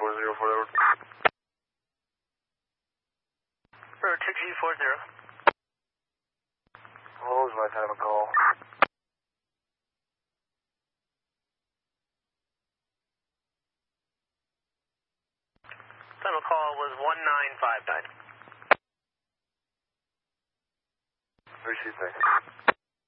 2G40. Or 2G40. What was my time of call? Time of call was 1959. Receive me.